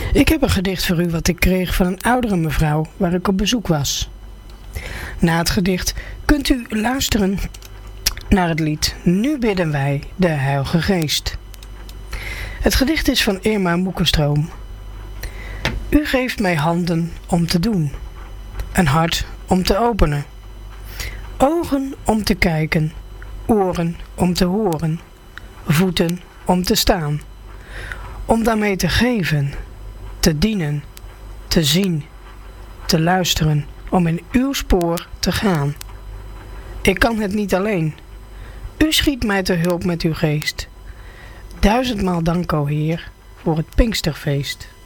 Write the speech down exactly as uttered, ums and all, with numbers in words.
Ik heb een gedicht voor u wat ik kreeg van een oudere mevrouw waar ik op bezoek was. Na het gedicht kunt u luisteren naar het lied Nu bidden wij de Heilige Geest. Het gedicht is van Irma Moekenstroom. U geeft mij handen om te doen, een hart om te openen, ogen om te kijken, oren om te horen, voeten om te staan, om daarmee te geven, te dienen, te zien, te luisteren, om in uw spoor te gaan. Ik kan het niet alleen. U schiet mij te hulp met uw geest. Duizendmaal dank, o Heer, voor het Pinksterfeest.